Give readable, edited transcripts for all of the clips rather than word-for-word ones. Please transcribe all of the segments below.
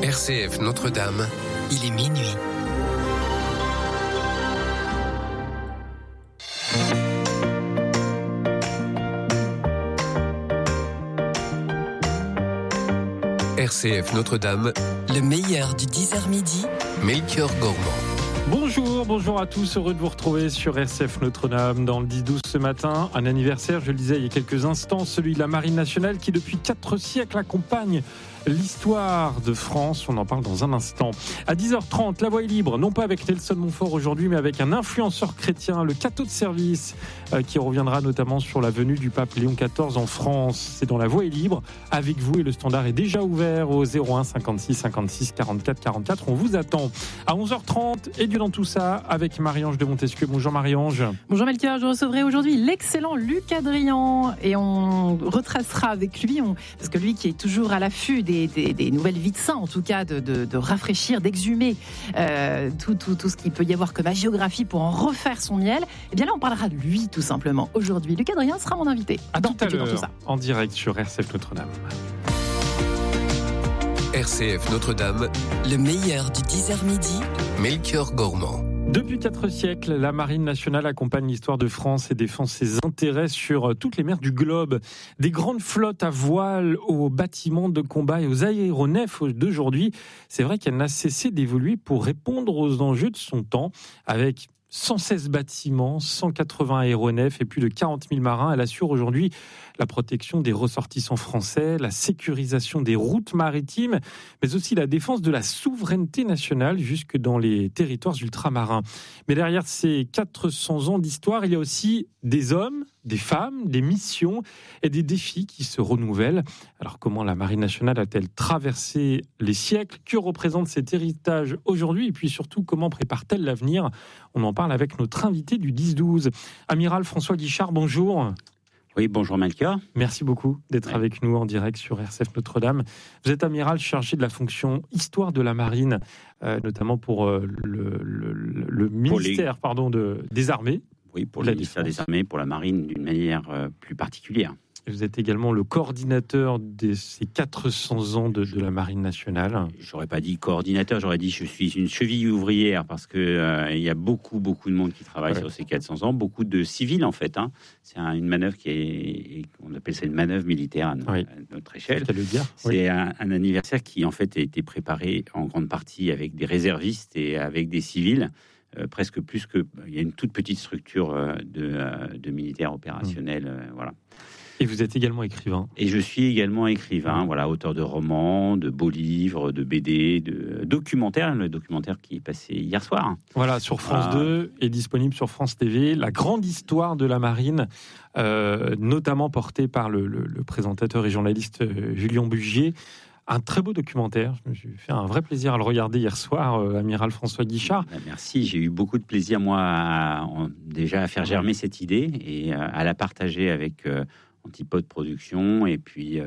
RCF Notre-Dame, il est minuit. RCF Notre-Dame, le meilleur du 10h midi, Melchior Gormand. Bonjour à tous, heureux de vous retrouver sur RCF Notre-Dame dans le 10-12 ce matin. Un anniversaire, je le disais il y a quelques instants, celui de la Marine nationale qui depuis 4 siècles accompagne l'histoire de France. On en parle dans un instant. À 10h30, la voie est libre, non pas avec Nelson Montfort aujourd'hui, mais avec un influenceur chrétien, le cateau de service, qui reviendra notamment sur la venue du pape Léon XIV en France. C'est dans la voie est libre, avec vous, et le standard est déjà ouvert au 01 56 56 44 44. On vous attend à 11h30 et dans tout ça avec Marie-Ange de Montesquieu. Bonjour Marie-Ange. Bonjour Melchior, je recevrai aujourd'hui l'excellent Luc Adrian et on retracera avec lui, parce que lui qui est toujours à l'affût des nouvelles vies de saints, en tout cas de rafraîchir, d'exhumer tout ce qu'il peut y avoir comme agiographie pour en refaire son miel. Et bien là on parlera de lui tout simplement aujourd'hui. Luc Adrian sera mon invité. À tout à l'heure, dans tout ça. En direct sur RCF Notre-Dame. RCF Notre-Dame, le meilleur du 10h midi, Melchior Gormand. Depuis 4 siècles, la Marine nationale accompagne l'histoire de France et défend ses intérêts sur toutes les mers du globe. Des grandes flottes à voile aux bâtiments de combat et aux aéronefs d'aujourd'hui, c'est vrai qu'elle n'a cessé d'évoluer pour répondre aux enjeux de son temps. Avec 116 bâtiments, 180 aéronefs et plus de 40 000 marins, elle assure aujourd'hui la protection des ressortissants français, la sécurisation des routes maritimes, mais aussi la défense de la souveraineté nationale jusque dans les territoires ultramarins. Mais derrière ces 400 ans d'histoire, il y a aussi des hommes, des femmes, des missions et des défis qui se renouvellent. Alors comment la Marine nationale a-t-elle traversé les siècles ? Que représente cet héritage aujourd'hui ? Et puis surtout, comment prépare-t-elle l'avenir ? On en parle avec notre invité du 10-12. Amiral François Guichard, bonjour. Oui, bonjour Melchior. Merci beaucoup d'être avec nous en direct sur RCF Notre-Dame. Vous êtes amiral chargé de la fonction Histoire de la Marine, notamment pour le ministère des Armées. Oui, pour le ministère des Armées, pour la Marine d'une manière plus particulière. Et vous êtes également le coordinateur de ces 400 ans de la Marine nationale. J'aurais pas dit coordinateur, j'aurais dit je suis une cheville ouvrière parce que il y a beaucoup de monde qui travaille sur ces 400 ans, beaucoup de civils en fait. C'est une manœuvre on appelle ça une manœuvre militaire à notre échelle. C'est un anniversaire qui en fait a été préparé en grande partie avec des réservistes et avec des civils. Presque plus que il y a une toute petite structure de militaires opérationnels, voilà. Et vous êtes également écrivain. Et je suis également écrivain, auteur de romans, de beaux livres, de BD, de documentaires. Le documentaire qui est passé hier soir. Voilà, sur France 2 et disponible sur France TV. La grande histoire de la Marine, notamment portée par le présentateur et journaliste Julien Bugier. Un très beau documentaire. Je me suis fait un vrai plaisir à le regarder hier soir, amiral François Guichard. Merci, j'ai eu beaucoup de plaisir, moi, déjà à faire germer cette idée et à la partager avec Antipode Productions et puis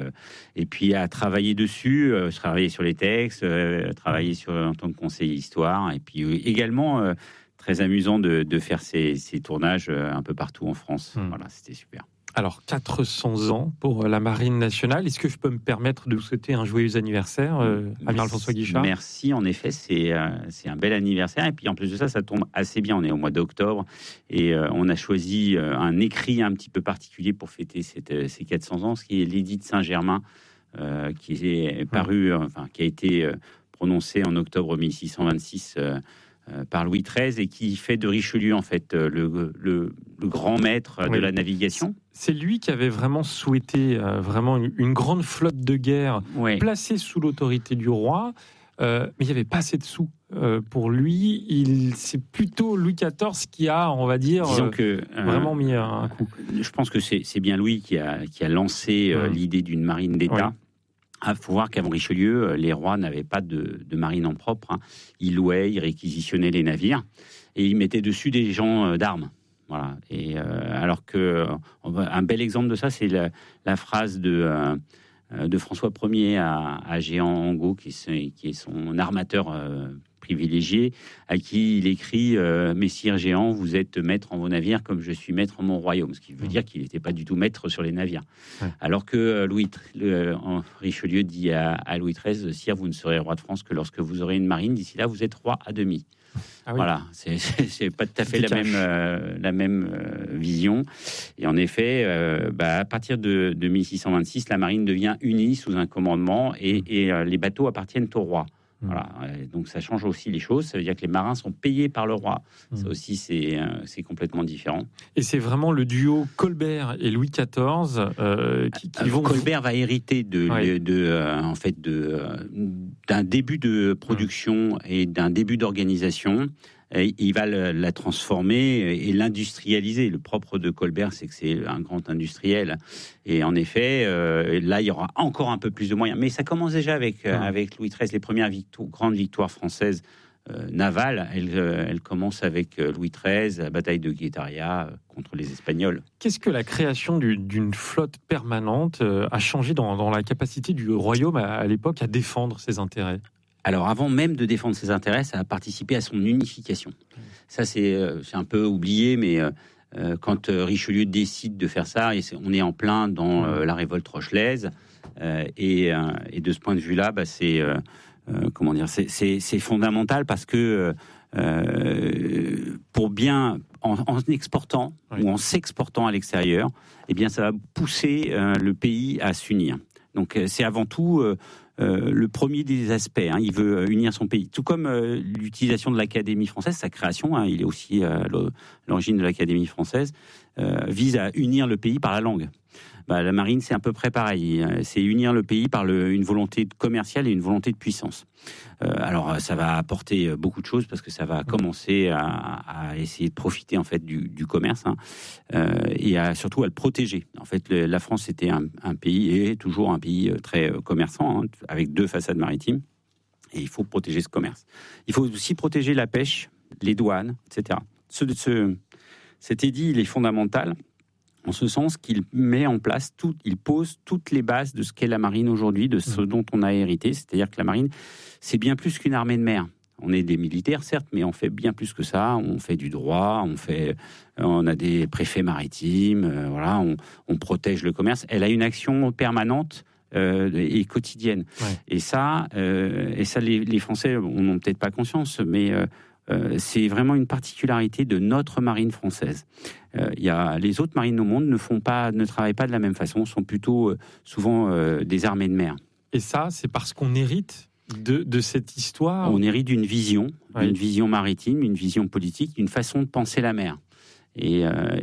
à travailler dessus. Je travaillais sur les textes, travailler en tant que conseiller histoire et puis également très amusant de faire ces tournages un peu partout en France. Voilà, c'était super. Alors, 400 ans pour la Marine nationale. Est-ce que je peux me permettre de vous souhaiter un joyeux anniversaire, amiral François Guichard ? Merci, en effet, c'est un bel anniversaire. Et puis, en plus de ça tombe assez bien. On est au mois d'octobre et on a choisi un écrit un petit peu particulier pour fêter ces 400 ans, ce qui est l'édit de Saint-Germain, qui est paru, qui a été prononcé en octobre 1626 par Louis XIII et qui fait de Richelieu en fait le grand maître de la navigation. C'est lui qui avait vraiment souhaité vraiment une grande flotte de guerre placée sous l'autorité du roi, mais il n'y avait pas assez de sous pour lui. C'est plutôt Louis XIV qui a, on va dire, vraiment mis un coup. Je pense que c'est bien Louis qui a lancé l'idée d'une marine d'État. Il faut voir qu'avant Richelieu, les rois n'avaient pas de marine en propre. Ils louaient, ils réquisitionnaient les navires et ils mettaient dessus des gens d'armes. Voilà. Et alors que un bel exemple de ça, c'est la phrase de de François Ier à Jehan Angot, qui est son armateur privilégié, à qui il écrit Messire Jehan, vous êtes maître en vos navires comme je suis maître en mon royaume, ce qui veut dire qu'il n'était pas du tout maître sur les navires. Alors que Richelieu dit à Louis XIII, Sire, vous ne serez roi de France que lorsque vous aurez une marine, d'ici là vous êtes roi à demi. Ah oui. Voilà, c'est pas tout à fait la même vision. Et en effet, à partir de 1626, la marine devient unie sous un commandement et les bateaux appartiennent au roi. Voilà, donc ça change aussi les choses. Ça veut dire que les marins sont payés par le roi. Ça aussi, c'est complètement différent. Et c'est vraiment le duo Colbert et Louis XIV qui vont. Colbert va hériter d'un début de production et d'un début d'organisation. Il va la transformer et l'industrialiser. Le propre de Colbert, c'est que c'est un grand industriel. Et en effet, là, il y aura encore un peu plus de moyens. Mais ça commence déjà avec Louis XIII. Les premières grandes victoires françaises navales, elles commencent avec Louis XIII, la bataille de Guétaria contre les Espagnols. Qu'est-ce que la création d'une flotte permanente a changé dans la capacité du royaume à l'époque à défendre ses intérêts ? Alors, avant même de défendre ses intérêts, ça a participé à son unification. Ça, c'est un peu oublié, mais quand Richelieu décide de faire ça, on est en plein dans la révolte rochelaise, et de ce point de vue-là, c'est fondamental parce que pour bien en exportant ou en s'exportant à l'extérieur, eh bien, ça va pousser le pays à s'unir. Donc, c'est avant tout le premier des aspects. Il veut unir son pays. Tout comme l'utilisation de l'Académie française, sa création, il est aussi à l'origine de l'Académie française, vise à unir le pays par la langue. La marine, c'est à peu près pareil. C'est unir le pays par une volonté commerciale et une volonté de puissance. Alors, ça va apporter beaucoup de choses parce que ça va commencer à essayer de profiter en fait du commerce et surtout à le protéger. En fait, la France était un pays et est toujours un pays très commerçant avec 2 façades maritimes et il faut protéger ce commerce. Il faut aussi protéger la pêche, les douanes, etc. Cet édit, il est fondamental. En ce sens qu'il met en place il pose toutes les bases de ce qu'est la marine aujourd'hui, de ce dont on a hérité. C'est-à-dire que la marine, c'est bien plus qu'une armée de mer. On est des militaires, certes, mais on fait bien plus que ça. On fait du droit, on a des préfets maritimes, on protège le commerce. Elle a une action permanente et quotidienne. Et ça, les Français n'en ont peut-être pas conscience, mais c'est vraiment une particularité de notre marine française. Les autres marines au monde ne travaillent pas de la même façon, sont plutôt souvent des armées de mer. Et ça, c'est parce qu'on hérite de cette histoire. On hérite d'une vision, une vision maritime, une vision politique, une façon de penser la mer. Et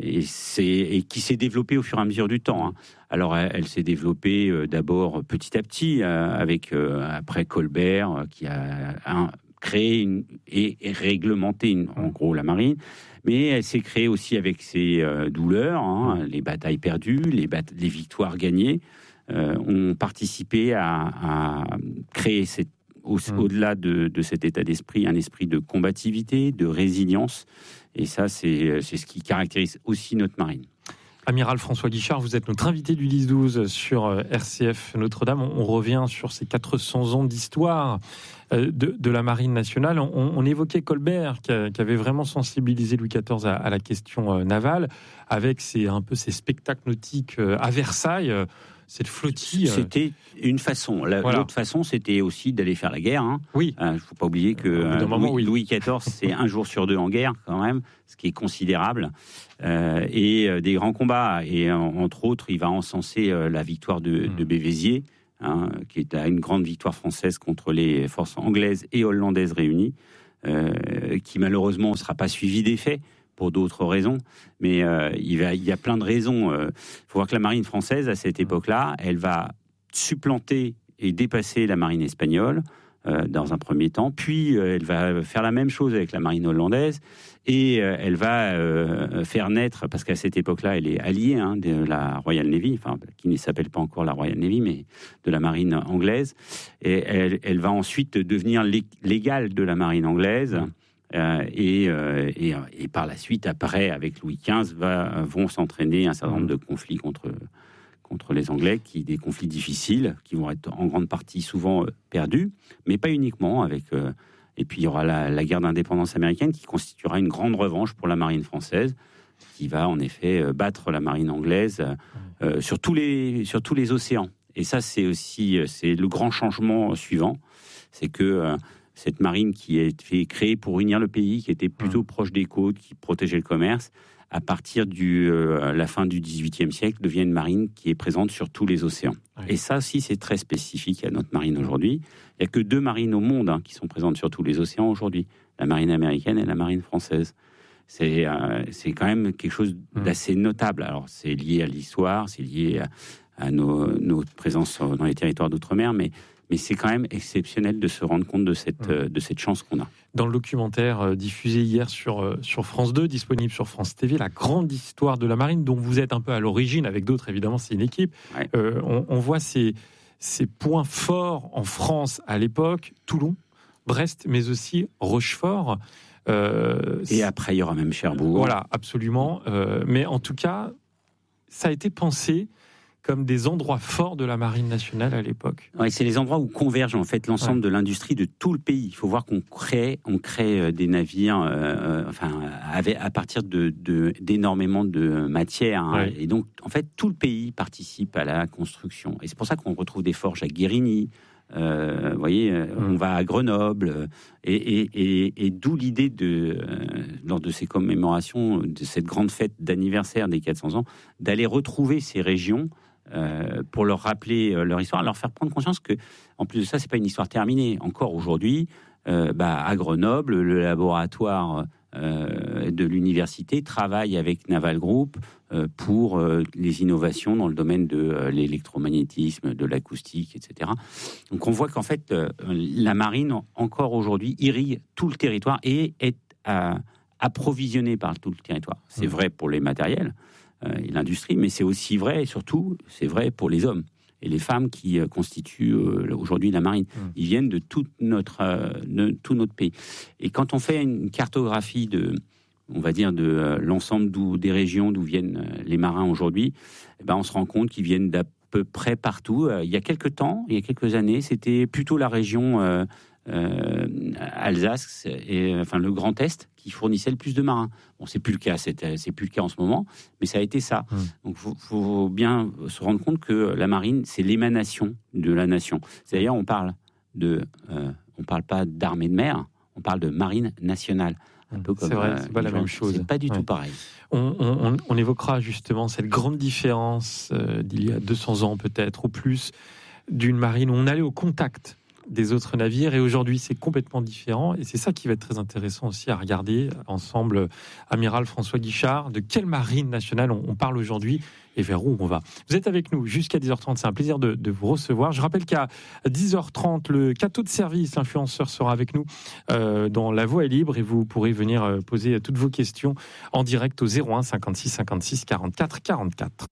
qui s'est développée au fur et à mesure du temps. Alors, elle s'est développée d'abord petit à petit, avec après Colbert, qui a créé et réglementé en gros la marine, mais elle s'est créée aussi avec ses douleurs, les batailles perdues, les victoires gagnées, ont participé à créer au-delà de cet état d'esprit, un esprit de combativité, de résilience, et ça c'est ce qui caractérise aussi notre marine. Amiral François Guichard, vous êtes notre invité du 10-12 sur RCF Notre-Dame. On revient sur ces 400 ans d'histoire de la Marine nationale. On évoquait Colbert, qui avait vraiment sensibilisé Louis XIV à la question navale, avec ces spectacles nautiques à Versailles. Cette flottille. C'était une façon. L'autre façon, c'était aussi d'aller faire la guerre. Oui. Il ne faut pas oublier que Louis XIV, c'est 1 jour sur 2 en guerre, quand même, ce qui est considérable. Et des grands combats. Et entre autres, il va encenser la victoire de Bévésier, qui est une grande victoire française contre les forces anglaises et hollandaises réunies, qui malheureusement ne sera pas suivie d'effet, pour d'autres raisons, mais il y a plein de raisons. Il faut voir que la marine française, à cette époque-là, elle va supplanter et dépasser la marine espagnole dans un premier temps, puis elle va faire la même chose avec la marine hollandaise, et elle va faire naître, parce qu'à cette époque-là, elle est alliée de la Royal Navy, qui ne s'appelle pas encore la Royal Navy, mais de la marine anglaise, et elle va ensuite devenir l'égale de la marine anglaise. Et par la suite, après, avec Louis XV, vont s'entraîner un certain nombre de conflits contre contre les Anglais, des conflits difficiles, qui vont être en grande partie souvent perdus, mais pas uniquement. Et puis il y aura la guerre d'indépendance américaine qui constituera une grande revanche pour la marine française, qui va en effet battre la marine anglaise sur tous les océans. Et ça, c'est le grand changement suivant, c'est que cette marine qui a été créée pour unir le pays, qui était plutôt proche des côtes, qui protégeait le commerce, à partir de la fin du XVIIIe siècle, devient une marine qui est présente sur tous les océans. Oui. Et ça aussi, c'est très spécifique à notre marine aujourd'hui. Il n'y a que 2 marines au monde qui sont présentes sur tous les océans aujourd'hui, la marine américaine et la marine française. C'est quand même quelque chose d'assez notable. Alors, c'est lié à l'histoire, c'est lié à notre présence dans les territoires d'outre-mer, mais c'est quand même exceptionnel de se rendre compte de cette chance qu'on a. Dans le documentaire diffusé hier sur France 2, disponible sur France TV, la grande histoire de la marine, dont vous êtes un peu à l'origine, avec d'autres, évidemment, c'est une équipe. Ouais. On voit ces points forts en France à l'époque, Toulon, Brest, mais aussi Rochefort. Et après, il y aura même Cherbourg. Voilà, absolument. Mais en tout cas, ça a été pensé comme des endroits forts de la marine nationale à l'époque. Ouais, c'est les endroits où converge en fait l'ensemble de l'industrie de tout le pays. Il faut voir qu'on crée des navires à partir d'énormément de matières. Hein, et donc, en fait, tout le pays participe à la construction. Et c'est pour ça qu'on retrouve des forges à Guérigny. Vous voyez, on va à Grenoble. Et d'où l'idée lors de ces commémorations, de cette grande fête d'anniversaire des 400 ans, d'aller retrouver ces régions pour leur rappeler leur histoire, leur faire prendre conscience que, en plus de ça, c'est pas une histoire terminée. Encore aujourd'hui, à Grenoble, le laboratoire de l'université travaille avec Naval Group pour les innovations dans le domaine de l'électromagnétisme, de l'acoustique, etc. Donc on voit qu'en fait, la marine, encore aujourd'hui, irrigue tout le territoire et est approvisionnée par tout le territoire. C'est vrai pour les matériels et l'industrie, mais c'est aussi vrai, et surtout, c'est vrai pour les hommes et les femmes qui constituent aujourd'hui la marine. Ils viennent de tout notre pays. Et quand on fait une cartographie de l'ensemble des régions d'où viennent les marins aujourd'hui, on se rend compte qu'ils viennent d'à peu près partout. Il y a quelques années, c'était plutôt la région Alsace et le Grand Est qui fournissait le plus de marins. Bon, c'est plus le cas, c'est plus le cas en ce moment, mais ça a été ça. Donc, faut bien se rendre compte que la marine, c'est l'émanation de la nation. C'est d'ailleurs, on parle pas d'armée de mer, on parle de marine nationale. Un peu comme, c'est vrai, c'est pas la même chose. C'est pas du tout pareil. On évoquera justement cette grande différence d'il y a 200 ans peut-être ou plus d'une marine où on allait au contact des autres navires, et aujourd'hui c'est complètement différent, et c'est ça qui va être très intéressant aussi à regarder ensemble. Amiral François Guichard, de quelle marine nationale on parle aujourd'hui et vers où on va? Vous êtes avec nous jusqu'à 10h30, c'est un plaisir de vous recevoir. Je rappelle qu'à 10h30, le Cato de service influenceur sera avec nous dans La Voix est libre, et vous pourrez venir poser toutes vos questions en direct au 01 56 56 44 44.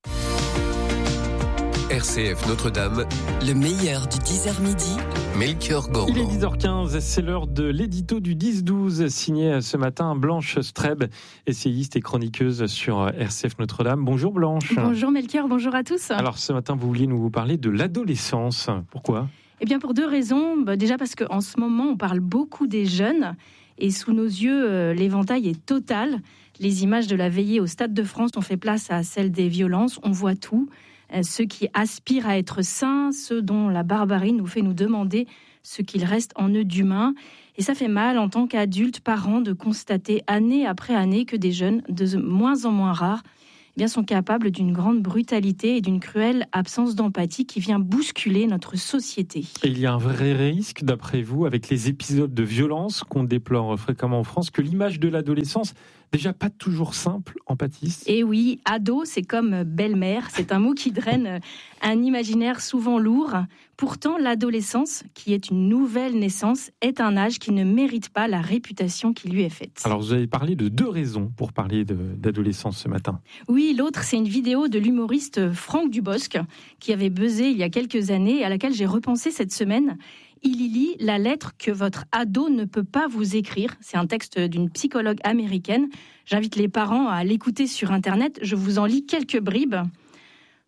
RCF Notre-Dame, le meilleur du 10h midi, Melchior Gormand. Il est 10h15, c'est l'heure de l'édito du 10-12, signé ce matin Blanche Streb, essayiste et chroniqueuse sur RCF Notre-Dame. Bonjour Blanche. Bonjour Melchior, bonjour à tous. Alors ce matin, vous vouliez nous parler de l'adolescence. Pourquoi ? Eh bien pour 2 raisons. Déjà parce qu'en ce moment, on parle beaucoup des jeunes, et sous nos yeux, l'éventail est total. Les images de la veillée au Stade de France ont fait place à celles des violences. On voit tout. Ceux qui aspirent à être saints, ceux dont la barbarie nous fait nous demander ce qu'il reste en eux d'humain. Et ça fait mal en tant qu'adultes, parents, de constater année après année que des jeunes, de moins en moins rares, sont capables d'une grande brutalité et d'une cruelle absence d'empathie qui vient bousculer notre société. Et il y a un vrai risque, d'après vous, avec les épisodes de violence qu'on déplore fréquemment en France, que l'image de l'adolescence, déjà pas toujours simple, en pâtisse. Et oui, ado, c'est comme belle-mère, c'est un mot qui draine un imaginaire souvent lourd. Pourtant, l'adolescence, qui est une nouvelle naissance, est un âge qui ne mérite pas la réputation qui lui est faite. Alors, vous avez parlé de 2 raisons pour parler d'adolescence ce matin. Oui, l'autre, c'est une vidéo de l'humoriste Franck Dubosc, qui avait buzzé il y a quelques années et à laquelle j'ai repensé cette semaine. Il y lit la lettre que votre ado ne peut pas vous écrire. C'est un texte d'une psychologue américaine. J'invite les parents à l'écouter sur Internet. Je vous en lis quelques bribes.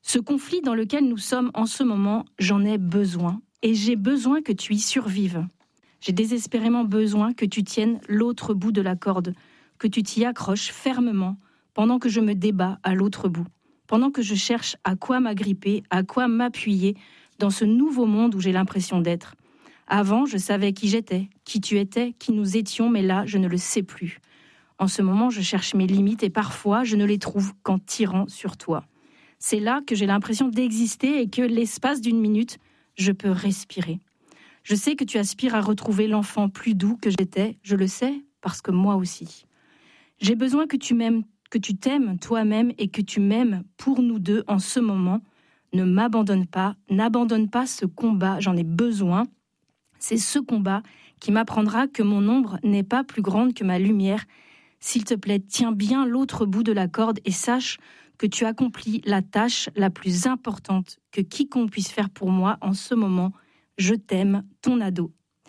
Ce conflit dans lequel nous sommes en ce moment, j'en ai besoin. Et j'ai besoin que tu y survives. J'ai désespérément besoin que tu tiennes l'autre bout de la corde, que tu t'y accroches fermement pendant que je me débats à l'autre bout, pendant que je cherche à quoi m'agripper, à quoi m'appuyer dans ce nouveau monde où j'ai l'impression d'être. Avant, je savais qui j'étais, qui tu étais, qui nous étions, mais là, je ne le sais plus. En ce moment, je cherche mes limites et parfois, je ne les trouve qu'en tirant sur toi. C'est là que j'ai l'impression d'exister et que l'espace d'une minute, je peux respirer. Je sais que tu aspires à retrouver l'enfant plus doux que j'étais, je le sais, parce que moi aussi. J'ai besoin que tu m'aimes, que tu t'aimes toi-même et que tu m'aimes pour nous deux en ce moment. Ne m'abandonne pas, n'abandonne pas ce combat, j'en ai besoin. C'est ce combat qui m'apprendra que mon ombre n'est pas plus grande que ma lumière. S'il te plaît, tiens bien l'autre bout de la corde et sache que tu accomplis la tâche la plus importante que quiconque puisse faire pour moi en ce moment. Je t'aime, ton ado.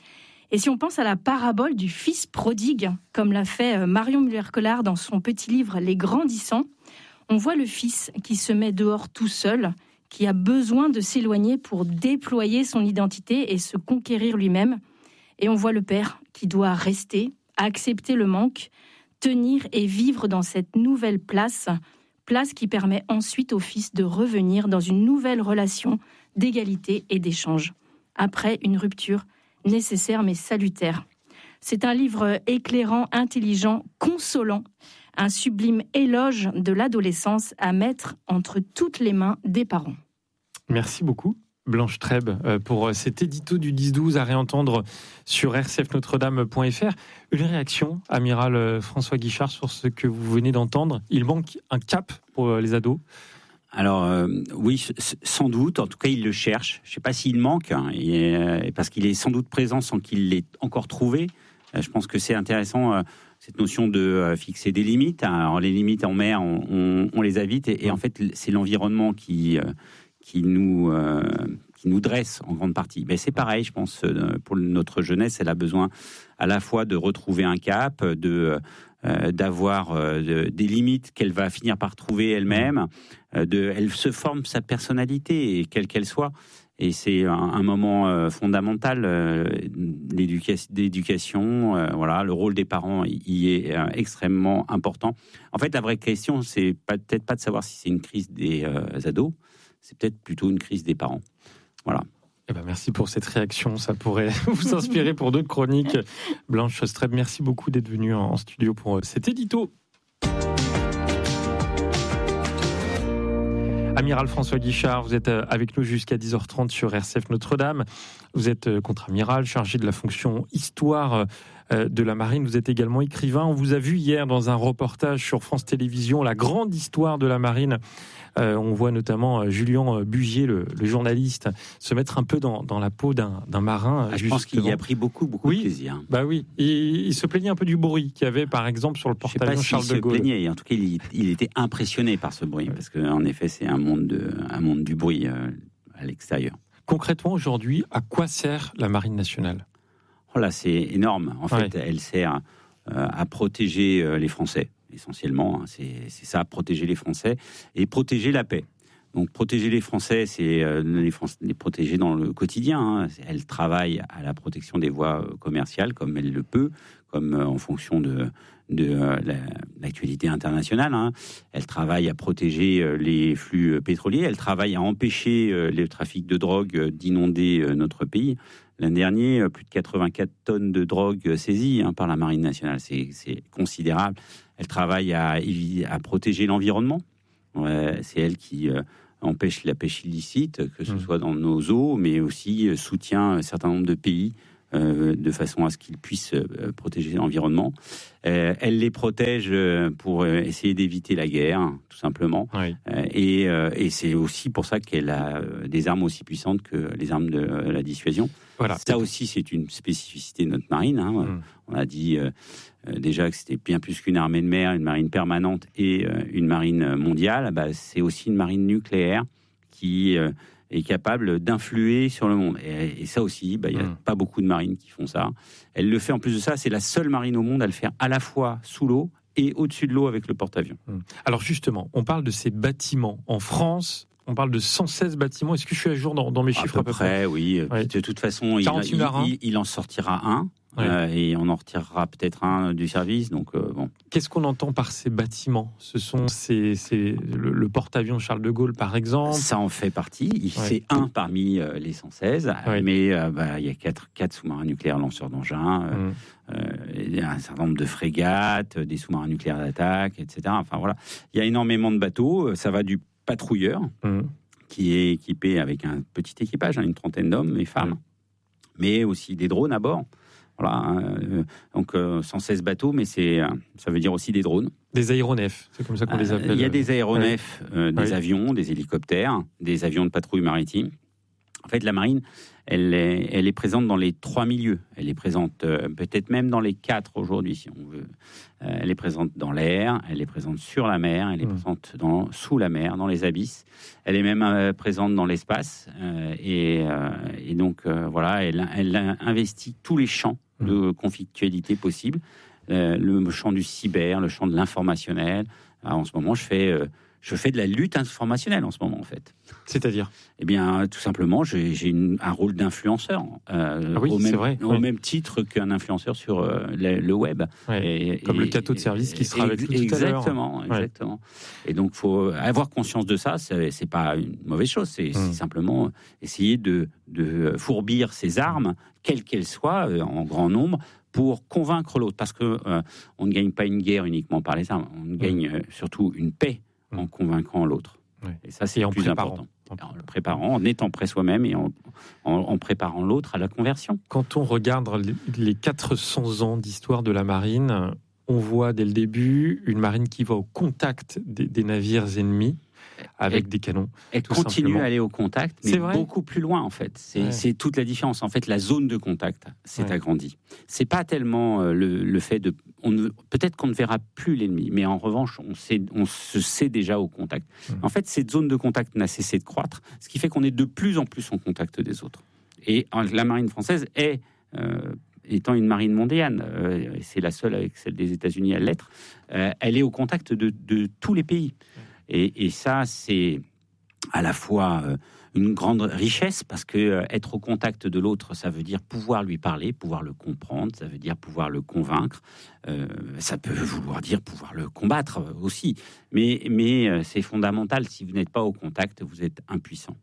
Et si on pense à la parabole du fils prodigue, comme l'a fait Marion Muller-Collard dans son petit livre Les Grandissants, on voit le fils qui se met dehors tout seul, qui a besoin de s'éloigner pour déployer son identité et se conquérir lui-même. Et on voit le père qui doit rester, accepter le manque, tenir et vivre dans cette nouvelle place qui permet ensuite au fils de revenir dans une nouvelle relation d'égalité et d'échange, après une rupture nécessaire mais salutaire. C'est un livre éclairant, intelligent, consolant, un sublime éloge de l'adolescence à mettre entre toutes les mains des parents. Merci beaucoup, Blanche Trèbe, pour cet édito du 10-12 à réentendre sur rcfnotredame.fr. Une réaction, amiral François Guichard, sur ce que vous venez d'entendre. Il manque un cap pour les ados. Alors oui, sans doute. En tout cas, il le cherche. Je ne sais pas s'il manque, parce qu'il est sans doute présent sans qu'il l'ait encore trouvé. Je pense que c'est intéressant, cette notion de fixer des limites. Alors, les limites en mer, on les a vite. Et en fait, c'est l'environnement qui nous dresse en grande partie. Mais c'est pareil, je pense, pour notre jeunesse, elle a besoin à la fois de retrouver un cap, d'avoir des limites qu'elle va finir par trouver elle-même. Elle se forme sa personnalité, quelle qu'elle soit. Et c'est un moment fondamental d'éducation. Voilà, le rôle des parents y est extrêmement important. En fait, la vraie question, c'est peut-être pas de savoir si c'est une crise des ados, c'est peut-être plutôt une crise des parents. Voilà. Eh ben merci pour cette réaction, ça pourrait vous inspirer pour d'autres chroniques. Blanche Trèbe, merci beaucoup d'être venue en studio pour cet édito. Amiral François Guichard, vous êtes avec nous jusqu'à 10h30 sur RCF Notre-Dame. Vous êtes contre-amiral, chargé de la fonction histoire de la marine. Vous êtes également écrivain. On vous a vu hier dans un reportage sur France Télévisions, la grande histoire de la marine. On voit notamment Julien Bugier, le journaliste, se mettre un peu dans la peau d'un marin. Je pense qu'il y a pris beaucoup de plaisir. Bah oui. Il se plaignait un peu du bruit qu'il y avait, par exemple, sur le porte-avions Charles de Gaulle. Il se plaignait. En tout cas, il était impressionné par ce bruit, parce qu'en effet, c'est un monde du bruit à l'extérieur. Concrètement, aujourd'hui, à quoi sert la Marine nationale ? Oh là, c'est énorme. En fait, elle sert à protéger les Français. Essentiellement, c'est ça, protéger les Français et protéger la paix. Donc protéger les Français, c'est les protéger dans le quotidien. Elle travaille à la protection des voies commerciales comme elle le peut, comme en fonction de l'actualité internationale. Elle travaille à protéger les flux pétroliers. Elle travaille à empêcher le trafic de drogue d'inonder notre pays. L'an dernier, plus de 84 tonnes de drogue saisies par la Marine nationale. C'est considérable. Elle travaille à protéger l'environnement. C'est elle qui empêche la pêche illicite, que ce soit dans nos eaux, mais aussi soutient un certain nombre de pays de façon à ce qu'ils puissent protéger l'environnement. Elle les protège pour essayer d'éviter la guerre, tout simplement. Oui. Et c'est aussi pour ça qu'elle a des armes aussi puissantes que les armes de la dissuasion. Voilà. Ça aussi, c'est une spécificité de notre marine. On a dit déjà que c'était bien plus qu'une armée de mer, une marine permanente et une marine mondiale. C'est aussi une marine nucléaire qui est capable d'influer sur le monde. Et ça aussi, il n'y a pas beaucoup de marines qui font ça. Elle le fait en plus de ça, c'est la seule marine au monde à le faire à la fois sous l'eau et au-dessus de l'eau avec le porte-avions. Alors justement, on parle de ces bâtiments en France. On parle de 116 bâtiments. Est-ce que je suis à jour dans mes chiffres à peu près? Oui. Ouais. De toute façon, il en sortira un. Ouais. Et on en retirera peut-être un du service. Donc, bon. Qu'est-ce qu'on entend par ces bâtiments? Ce sont le porte-avions Charles de Gaulle, par exemple. Ça en fait partie. C'est un parmi les 116. Mais il y a quatre sous-marins nucléaires lanceurs d'engins, un certain nombre de frégates, des sous-marins nucléaires d'attaque, etc. Enfin, voilà. Il y a énormément de bateaux. Ça va du patrouilleur, qui est équipé avec un petit équipage, une trentaine d'hommes et femmes, mais aussi des drones à bord. Voilà, donc 116 bateaux, mais ça veut dire aussi des drones. Des aéronefs, c'est comme ça qu'on les appelle. Il y a des aéronefs, des avions, des hélicoptères, des avions de patrouille maritime. En fait, la marine, elle est présente dans les 3 milieux. Elle est présente peut-être même dans les 4 aujourd'hui, si on veut. Elle est présente dans l'air, elle est présente sur la mer, elle est présente sous la mer, dans les abysses. Elle est même présente dans l'espace. Et donc, voilà, elle investit tous les champs de conflictualité possibles. Le champ du cyber, le champ de l'informationnel. En ce moment, je fais de la lutte informationnelle en ce moment, en fait. C'est-à-dire? Eh bien, tout simplement, j'ai un rôle d'influenceur, au même titre qu'un influenceur sur le web. Ouais, comme le cateau de service qui sera avec nous tout à l'heure. Exactement. Et donc, il faut avoir conscience de ça. C'est pas une mauvaise chose. C'est simplement essayer de fourbir ses armes, quelles qu'elles soient, en grand nombre, pour convaincre l'autre. Parce que on ne gagne pas une guerre uniquement par les armes. On gagne surtout une paix en convaincant l'autre. Et ça, c'est le plus important. En le préparant, en étant prêt soi-même et en préparant l'autre à la conversion. Quand on regarde les 400 ans d'histoire de la marine, on voit dès le début une marine qui va au contact des navires ennemis avec des canons. Elle continue à aller au contact, mais beaucoup plus loin, en fait. C'est toute la différence. En fait, la zone de contact s'est agrandie. C'est pas tellement le fait de... Peut-être qu'on ne verra plus l'ennemi, mais en revanche, on se sait déjà au contact. En fait, cette zone de contact n'a cessé de croître, ce qui fait qu'on est de plus en plus en contact des autres. Et la marine française étant une marine mondiale, c'est la seule avec celle des États-Unis à l'être, elle est au contact de tous les pays. Et ça, c'est à la fois une grande richesse, parce que être au contact de l'autre, ça veut dire pouvoir lui parler, pouvoir le comprendre, ça veut dire pouvoir le convaincre, ça peut vouloir dire pouvoir le combattre aussi. Mais c'est fondamental, si vous n'êtes pas au contact, vous êtes impuissant.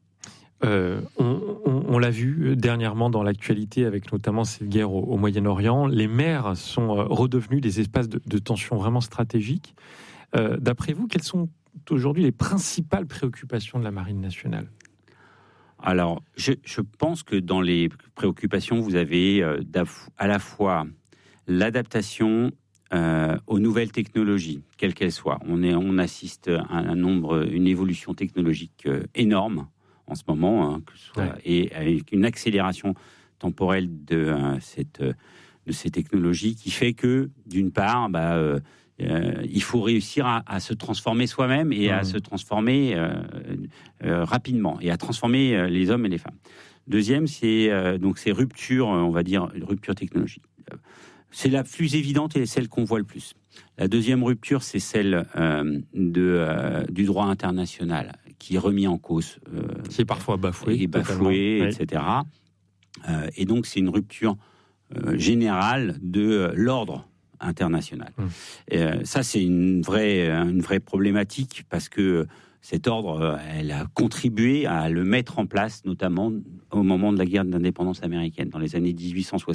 On l'a vu dernièrement dans l'actualité avec notamment cette guerre au Moyen-Orient, les mers sont redevenues des espaces de tension vraiment stratégiques. D'après vous, quelles sont aujourd'hui les principales préoccupations de la Marine nationale? Alors, je pense que dans les préoccupations, vous avez à la fois l'adaptation aux nouvelles technologies, quelles qu'elles soient. On assiste à une évolution technologique énorme en ce moment, que ce soit, et avec une accélération temporelle de ces technologies qui fait que, d'une part, il faut réussir à se transformer soi-même et à se transformer rapidement et à transformer les hommes et les femmes. Deuxième, c'est donc ces ruptures, on va dire, rupture technologique. C'est la plus évidente et celle qu'on voit le plus. La deuxième rupture, c'est celle du droit international, qui est remis en cause. Qui est parfois bafoué. Etc. Et donc, c'est une rupture générale de l'ordre international. Ça, c'est une vraie problématique, parce que cet ordre, elle a contribué à le mettre en place, notamment au moment de la guerre d'indépendance américaine. Dans les années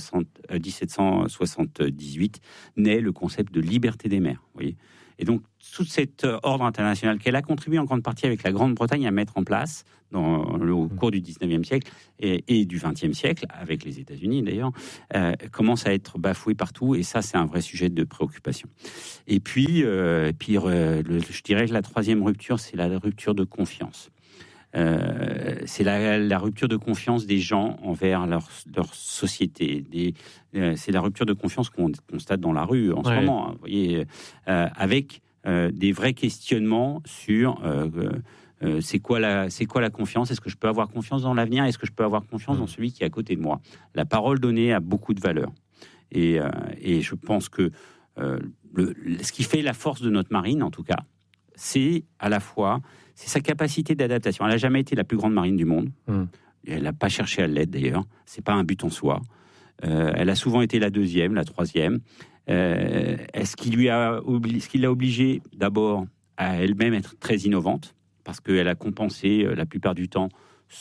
1778, naît le concept de liberté des mers. Vous voyez ? Et donc, tout cet ordre international qu'elle a contribué en grande partie avec la Grande-Bretagne à mettre en place au cours du 19e siècle et du 20e siècle, avec les États-Unis d'ailleurs, commence à être bafoué partout, et ça, c'est un vrai sujet de préoccupation. Et puis, je dirais que la troisième rupture, c'est la rupture de confiance. C'est la rupture de confiance des gens envers leur société. C'est la rupture de confiance qu'on constate dans la rue en ce moment. Hein, vous voyez, avec des vrais questionnements sur c'est quoi la confiance. Est-ce que je peux avoir confiance dans l'avenir? Est-ce que je peux avoir confiance dans celui qui est à côté de moi? La parole donnée a beaucoup de valeur. Et je pense que ce qui fait la force de notre marine, en tout cas, c'est à la fois c'est sa capacité d'adaptation. Elle n'a jamais été la plus grande marine du monde. Elle n'a pas cherché à l'être d'ailleurs. C'est pas un but en soi. Elle a souvent été la deuxième, la troisième. Ce qui l'a obligée d'abord à elle-même être très innovante, parce qu'elle a compensé la plupart du temps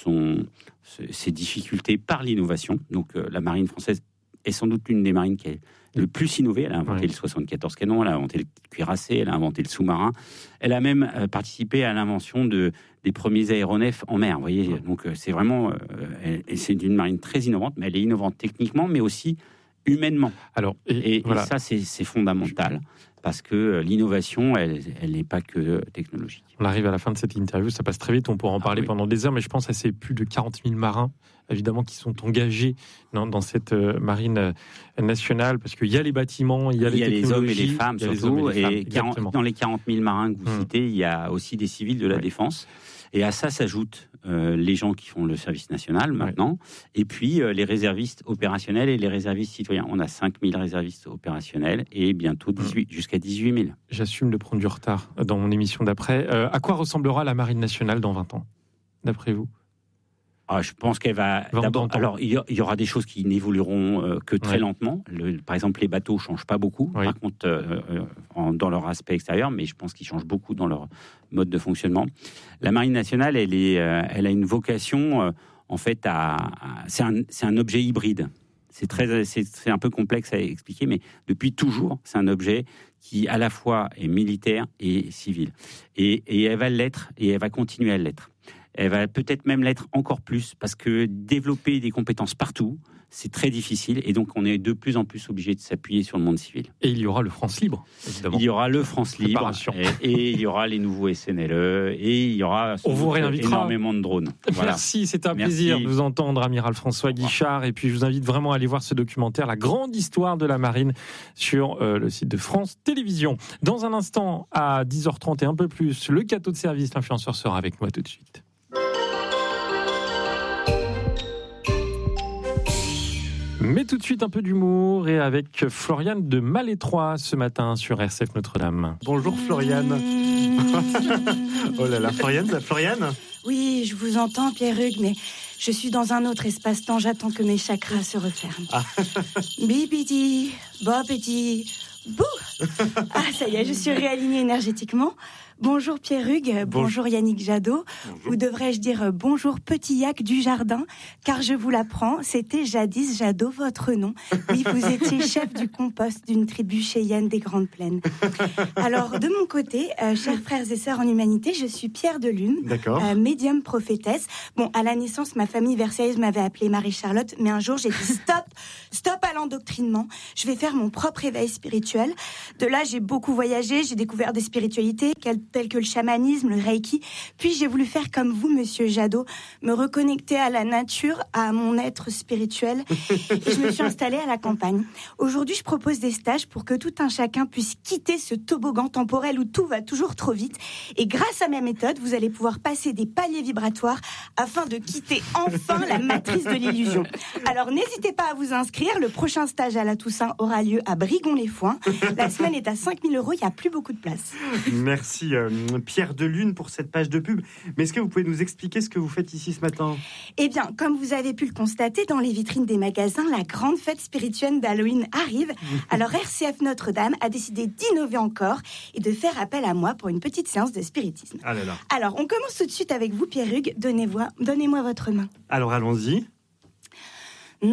ses difficultés par l'innovation. Donc la marine française est sans doute l'une des marines qui est le plus innové. Elle a inventé le 74 canon, elle a inventé le cuirassé, elle a inventé le sous-marin. Elle a même participé à l'invention des premiers aéronefs en mer. Vous voyez, donc c'est vraiment, c'est une marine très innovante, mais elle est innovante techniquement, mais aussi humainement. Alors, et ça, c'est fondamental. Parce que l'innovation, elle n'est pas que technologique. On arrive à la fin de cette interview, ça passe très vite, on pourra en parler pendant des heures, mais je pense à ces plus de 40 000 marins, évidemment, qui sont engagés dans cette marine nationale, parce qu'il y a les bâtiments, il y a les hommes et les femmes, surtout, et dans les 40 000 marins que vous citez, il y a aussi des civils de la défense. Et à ça s'ajoutent les gens qui font le service national maintenant, et puis les réservistes opérationnels et les réservistes citoyens. On a 5 000 réservistes opérationnels et bientôt jusqu'à 18 000. J'assume de prendre du retard dans mon émission d'après. À quoi ressemblera la Marine nationale dans 20 ans, d'après vous ? Je pense qu'elle va d'abord. Alors, il y aura des choses qui n'évolueront que très lentement. Par exemple, les bateaux changent pas beaucoup. Par contre, dans leur aspect extérieur, mais je pense qu'ils changent beaucoup dans leur mode de fonctionnement. La Marine nationale, elle a une vocation, en fait, c'est un objet hybride. C'est un peu complexe à expliquer, mais depuis toujours, c'est un objet qui à la fois est militaire et civil. Et elle va l'être, et elle va continuer à l'être. Elle va peut-être même l'être encore plus, parce que développer des compétences partout, c'est très difficile, et donc on est de plus en plus obligé de s'appuyer sur le monde civil. Et il y aura le France Libre, évidemment. Il y aura le France Libre, et il y aura les nouveaux SNLE, et il y aura énormément de drones. Voilà. Merci, c'est un plaisir de vous entendre, Amiral François Guichard, et puis je vous invite vraiment à aller voir ce documentaire, La grande histoire de la marine, sur le site de France Télévisions. Dans un instant, à 10h30 et un peu plus, le cadeau de service, l'influenceur sera avec moi tout de suite. Mais tout de suite, un peu d'humour et avec Floriane de Malétroit ce matin sur RCF Notre-Dame. Bonjour Floriane. Oh là là, Floriane. Oui, je vous entends Pierre-Hugues, mais je suis dans un autre espace-temps, j'attends que mes chakras se referment. Bibidi, bobidi, bouh. Ça y est, je suis réalignée énergétiquement. Bonjour Pierre-Hugues, bonjour Yannick Jadot, ou devrais-je dire bonjour Petit Yac du Jardin, car je vous l'apprends, c'était jadis Jadot votre nom. Oui, vous étiez chef du compost d'une tribu cheyenne des Grandes Plaines. Alors, de mon côté, chers frères et sœurs en humanité, je suis Pierre de Lune, médium prophétesse. Bon, à la naissance, ma famille versaillaise m'avait appelée Marie-Charlotte, mais un jour j'ai dit stop à l'endoctrinement, je vais faire mon propre éveil spirituel. De là, j'ai beaucoup voyagé, j'ai découvert des spiritualités, tels que le chamanisme, le reiki. Puis j'ai voulu faire comme vous, monsieur Jadot, me reconnecter à la nature, à mon être spirituel. Et je me suis installée à la campagne. Aujourd'hui, je propose des stages pour que tout un chacun puisse quitter ce toboggan temporel où tout va toujours trop vite. Et grâce à mes méthodes, vous allez pouvoir passer des paliers vibratoires afin de quitter enfin la matrice de l'illusion. Alors n'hésitez pas à vous inscrire. Le prochain stage à la Toussaint aura lieu à Brigon-les-Foins. La semaine est à 5 000 €. Il n'y a plus beaucoup de place. Merci Pierre de Lune pour cette page de pub. Mais est-ce que vous pouvez nous expliquer ce que vous faites ici ce matin ? Eh bien, comme vous avez pu le constater dans les vitrines des magasins, la grande fête spirituelle d'Halloween arrive. Alors RCF Notre-Dame a décidé d'innover encore et de faire appel à moi pour une petite séance de spiritisme. Ah là là. Alors, on commence tout de suite avec vous, Pierre-Hugues. Donnez-moi votre main. Alors, allons-y. J'ai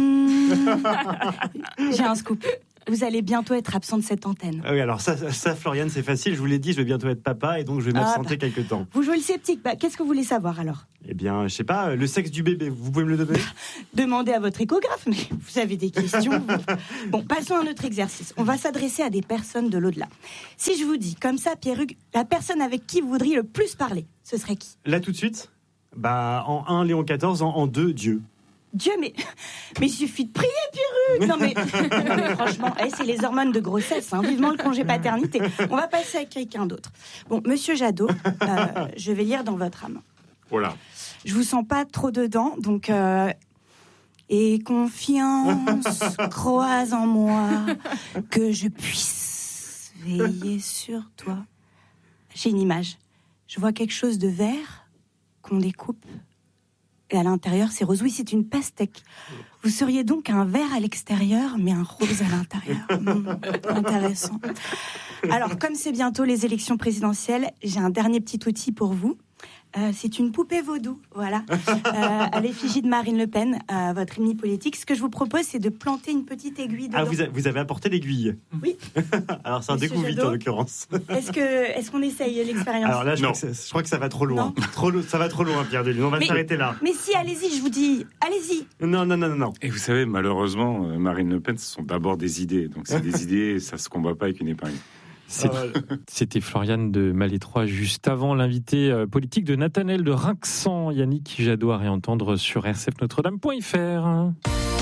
un scoop. Vous allez bientôt être absent de cette antenne. Oui, alors ça, Floriane, c'est facile. Je vous l'ai dit, je vais bientôt être papa et donc je vais m'absenter quelque temps. Vous jouez le sceptique. Qu'est-ce que vous voulez savoir alors ? Eh bien, je sais pas, le sexe du bébé, vous pouvez me le donner ? Demandez à votre échographe, mais vous avez des questions. Bon, passons à un autre exercice. On va s'adresser à des personnes de l'au-delà. Si je vous dis, comme ça, Pierre-Hugues, la personne avec qui vous voudriez le plus parler, ce serait qui ? Là, tout de suite ? En 1, Léon XIV, en 2, Dieu. Dieu, mais il suffit de prier, Pierre-Hugues. Non mais franchement, c'est les hormones de grossesse, vivement le congé paternité. On va passer à quelqu'un d'autre. Bon, monsieur Jadot, je vais lire dans votre âme. Voilà. Je vous sens pas trop dedans, donc et confiance croise en moi que je puisse veiller sur toi. j'ai une image. Je vois quelque chose de vert qu'on découpe. Et à l'intérieur, c'est rose. Oui, c'est une pastèque. Vous seriez donc un vert à l'extérieur, mais un rose à l'intérieur. Intéressant. Alors, comme c'est bientôt les élections présidentielles, j'ai un dernier petit outil pour vous. C'est une poupée vaudou, voilà, à l'effigie de Marine Le Pen, votre ennemi politique. Ce que je vous propose, c'est de planter une petite aiguille dedans. Ah, vous avez apporté l'aiguille? Oui. Alors, c'est un Monsieur découvite, Jadot. en l'occurrence. Est-ce qu'on essaye l'expérience? Alors là, je crois que ça va trop loin. Ça va trop loin, Pierre Delunes. On va s'arrêter là. Mais si, allez-y, je vous dis, allez-y. Non. Et vous savez, malheureusement, Marine Le Pen, ce sont d'abord des idées. Donc, c'est des idées, ça se combat pas avec une épingle. C'était Floriane de Malétroit juste avant l'invité politique de Nathanaël de Rinxan. Yannick Jadot à réentendre sur rcfnotredame.fr.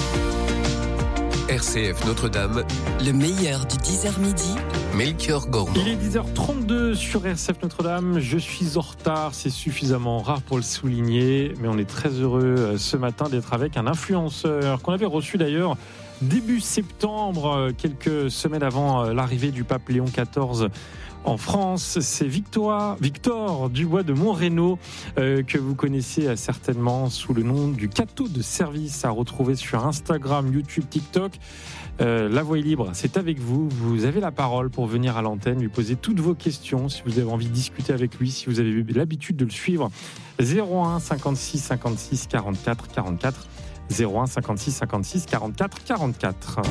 RCF Notre-Dame, Le meilleur du 10h midi. Melchior Gormand. Il est 10h32 sur RCF Notre-Dame. Je suis en retard, c'est suffisamment rare pour le souligner, mais on est très heureux ce matin d'être avec un influenceur qu'on avait reçu d'ailleurs début septembre, quelques semaines avant l'arrivée du pape Léon XIV en France. C'est Victor Dubois de Montreno, que vous connaissez certainement sous le nom du Cateau de service, à retrouver sur Instagram, YouTube, TikTok. La voix est libre, c'est avec vous. Vous avez la parole pour venir à l'antenne, lui poser toutes vos questions, si vous avez envie de discuter avec lui, si vous avez l'habitude de le suivre. 01 56 56 44 44. 01 56 56 44 44.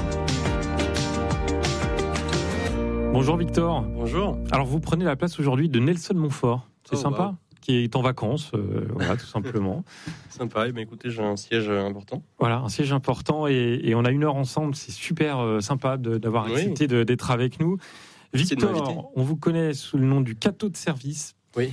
Bonjour Victor. Bonjour. Alors vous prenez la place aujourd'hui de Nelson Montfort. C'est sympa, wow. Qui est en vacances, voilà, tout simplement. Sympa. Ben écoutez, j'ai un siège important. Voilà, un siège important et on a une heure ensemble. C'est super sympa d'avoir accepté d'être avec nous. Victor, on vous connaît sous le nom du Cateau de service. Oui.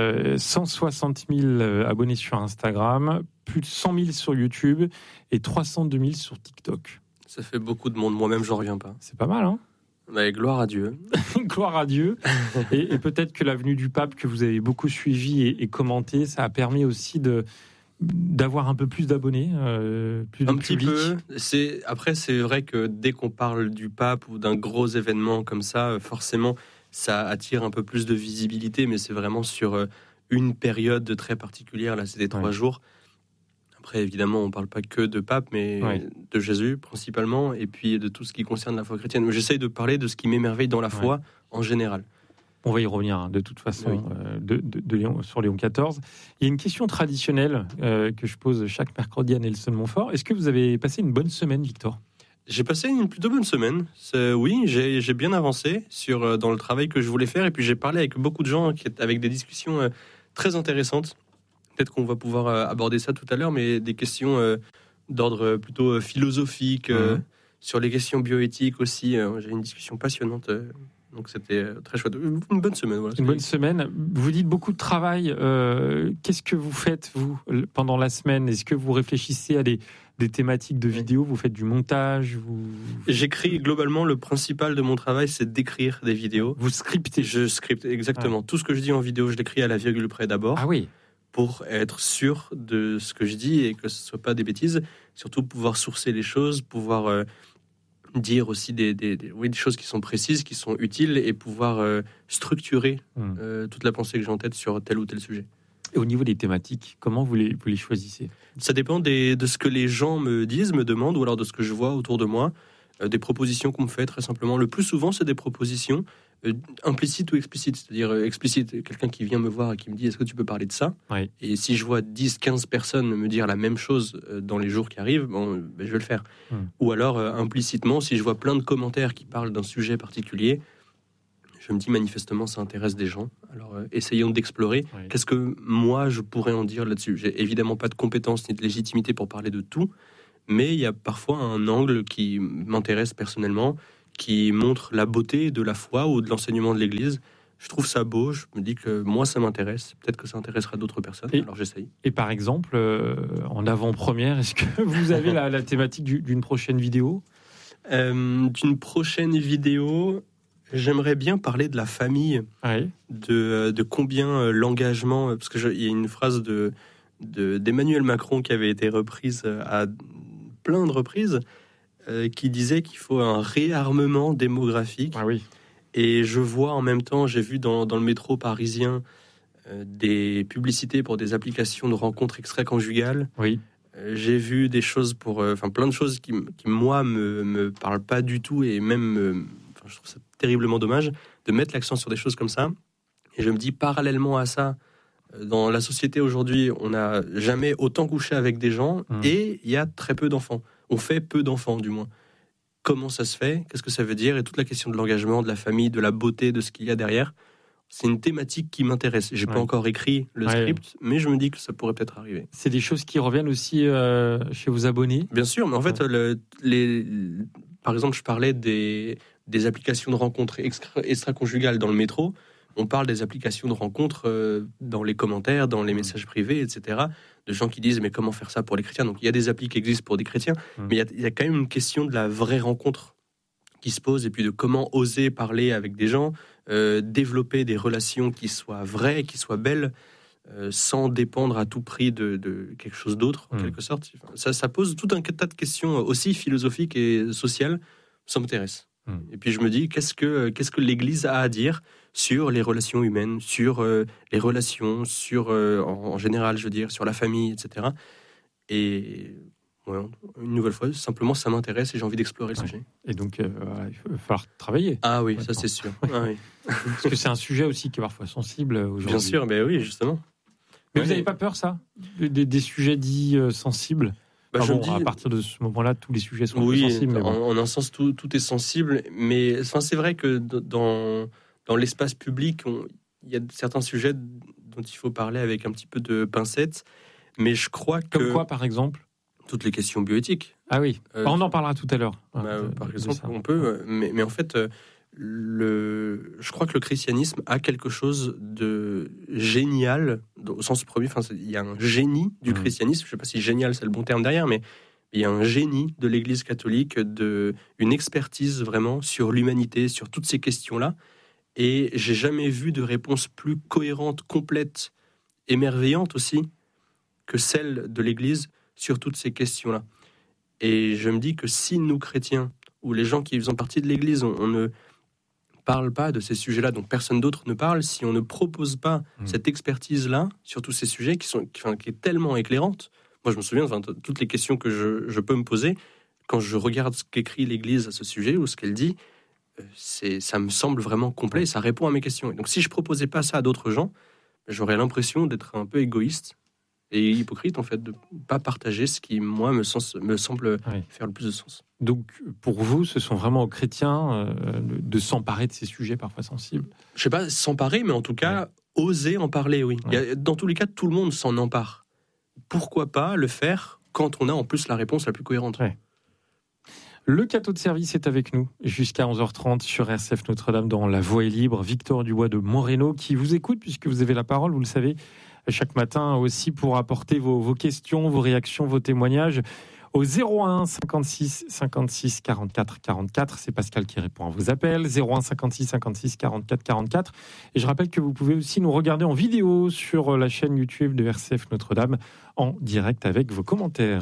160 000 abonnés sur Instagram, plus de 100 000 sur YouTube et 302 000 sur TikTok. Ça fait beaucoup de monde. Moi-même, j'en reviens pas. C'est pas mal, hein? Bah, gloire à Dieu. Gloire à Dieu. Et peut-être que la venue du pape que vous avez beaucoup suivi et commenté, ça a permis aussi d'avoir un peu plus d'abonnés, plus de un public. Petit peu. Après, c'est vrai que dès qu'on parle du pape ou d'un gros événement comme ça, forcément, ça attire un peu plus de visibilité, mais c'est vraiment sur une période très particulière. Là, c'était 3 jours. Après, évidemment, on ne parle pas que de pape, mais de Jésus principalement, et puis de tout ce qui concerne la foi chrétienne. Mais j'essaye de parler de ce qui m'émerveille dans la foi en général. On va y revenir de toute façon sur Léon XIV. Il y a une question traditionnelle que je pose chaque mercredi à Nelson Montfort. Est-ce que vous avez passé une bonne semaine, Victor ? J'ai passé une plutôt bonne semaine. Oui, j'ai bien avancé dans le travail que je voulais faire, et puis j'ai parlé avec beaucoup de gens avec des discussions très intéressantes. Peut-être qu'on va pouvoir aborder ça tout à l'heure, mais des questions d'ordre plutôt philosophique, sur les questions bioéthiques aussi. J'ai eu une discussion passionnante, donc c'était très chouette. Une bonne semaine. Voilà, une bonne semaine. Vous dites beaucoup de travail. Qu'est-ce que vous faites, vous, pendant la semaine ? Est-ce que vous réfléchissez à des thématiques de vidéos ? Vous faites du montage ? J'écris globalement, le principal de mon travail, c'est d'écrire des vidéos. Vous scriptez ? Je scripte, exactement. Tout ce que je dis en vidéo, je l'écris à la virgule près d'abord. Ah oui. Pour être sûr de ce que je dis et que ce ne soit pas des bêtises. Surtout pouvoir sourcer les choses, pouvoir dire aussi des choses qui sont précises, qui sont utiles, et pouvoir structurer toute la pensée que j'ai en tête sur tel ou tel sujet. Et au niveau des thématiques, comment vous les choisissez ? Ça dépend de ce que les gens me disent, me demandent, ou alors de ce que je vois autour de moi. Des propositions qu'on me fait, très simplement. Le plus souvent, c'est des propositions implicite ou explicite, c'est-à-dire explicite, quelqu'un qui vient me voir et qui me dit est-ce que tu peux parler de ça, et si je vois 10-15 personnes me dire la même chose dans les jours qui arrivent, je vais le faire. Ou alors implicitement, si je vois plein de commentaires qui parlent d'un sujet particulier, je me dis manifestement ça intéresse des gens, alors essayons d'explorer qu'est-ce que moi je pourrais en dire là-dessus. J'ai évidemment pas de compétences ni de légitimité pour parler de tout, mais il y a parfois un angle qui m'intéresse personnellement, qui montre la beauté de la foi ou de l'enseignement de l'Église. Je trouve ça beau, je me dis que moi ça m'intéresse, peut-être que ça intéressera d'autres personnes, alors j'essaye. Et par exemple, en avant-première, est-ce que vous avez la thématique d'une prochaine vidéo ? D'une prochaine vidéo, j'aimerais bien parler de la famille, de combien l'engagement, parce qu'il y a une phrase d'Emmanuel Macron qui avait été reprise à plein de reprises, qui disait qu'il faut un réarmement démographique. Et je vois en même temps, j'ai vu dans le métro parisien des publicités pour des applications de rencontres extra-conjugales. Oui. J'ai vu des choses plein de choses qui moi, me parlent pas du tout et même, je trouve ça terriblement dommage de mettre l'accent sur des choses comme ça. Et je me dis, parallèlement à ça, dans la société aujourd'hui, on n'a jamais autant couché avec des gens et il y a très peu d'enfants. On fait peu d'enfants, du moins. Comment ça se fait ? Qu'est-ce que ça veut dire ? Et toute la question de l'engagement, de la famille, de la beauté, de ce qu'il y a derrière, c'est une thématique qui m'intéresse. J'ai pas encore écrit le script, mais je me dis que ça pourrait peut-être arriver. C'est des choses qui reviennent aussi chez vos abonnés ? Bien sûr, mais en fait, par exemple, je parlais des applications de rencontres extra-conjugales dans le métro. On parle des applications de rencontres dans les commentaires, dans les messages privés, etc. De gens qui disent, mais comment faire ça pour les chrétiens ? Donc, il y a des applis qui existent pour des chrétiens, mais il y a quand même une question de la vraie rencontre qui se pose, et puis de comment oser parler avec des gens, développer des relations qui soient vraies, qui soient belles, sans dépendre à tout prix de quelque chose d'autre, en quelque sorte. Ça pose tout un tas de questions aussi philosophiques et sociales. Ça m'intéresse. Et puis je me dis, qu'est-ce que l'Église a à dire sur les relations humaines, sur les relations, sur en général, je veux dire, sur la famille, etc. Et une nouvelle fois, simplement, ça m'intéresse et j'ai envie d'explorer le sujet. Et donc, il va falloir travailler. Ah oui, ça c'est sûr. Ah, oui. Parce que c'est un sujet aussi qui est parfois sensible aujourd'hui. Bien sûr, mais oui, justement. Mais vous n'avez pas peur, ça, des sujets dits sensibles ? À partir de ce moment-là, tous les sujets sont sensibles. Oui, en un sens, tout est sensible. Mais c'est vrai que dans l'espace public, il y a certains sujets dont il faut parler avec un petit peu de pincettes. Mais je crois que... Comme quoi, par exemple ? Toutes les questions bioéthiques. Ah oui, on en parlera tout à l'heure. Par exemple, on peut... Mais en fait, je crois que le christianisme a quelque chose de génial, au sens premier. Il y a un génie du christianisme. Je ne sais pas si génial, c'est le bon terme derrière, mais il y a un génie de l'Église catholique, une expertise vraiment sur l'humanité, sur toutes ces questions-là. Et j'ai jamais vu de réponse plus cohérente, complète, émerveillante aussi, que celle de l'Église sur toutes ces questions-là. Et je me dis que si nous, chrétiens, ou les gens qui faisant partie de l'Église, on ne parle pas de ces sujets-là, donc personne d'autre ne parle, si on ne propose pas cette expertise-là sur tous ces sujets qui est tellement éclairante. Moi, je me souviens de toutes les questions que je peux me poser quand je regarde ce qu'écrit l'Église à ce sujet ou ce qu'elle dit. Ça me semble vraiment complet et ça répond à mes questions. Et donc, si je proposais pas ça à d'autres gens, j'aurais l'impression d'être un peu égoïste et hypocrite, en fait, de ne pas partager ce qui, moi, me semble faire le plus de sens. Donc, pour vous, ce sont vraiment aux chrétiens de s'emparer de ces sujets parfois sensibles ? Je ne sais pas, s'emparer, mais en tout cas, oser en parler, oui. Dans tous les cas, tout le monde s'en empare. Pourquoi pas le faire quand on a en plus la réponse la plus cohérente ? Le cateau de service est avec nous jusqu'à 11h30 sur RCF Notre-Dame dans La Voix est libre. Victor Dubois de Moreno qui vous écoute puisque vous avez la parole, vous le savez, chaque matin aussi pour apporter vos questions, vos réactions, vos témoignages au 01 56 56 44 44. C'est Pascal qui répond à vos appels. 01 56 56 44 44. Et je rappelle que vous pouvez aussi nous regarder en vidéo sur la chaîne YouTube de RCF Notre-Dame en direct avec vos commentaires.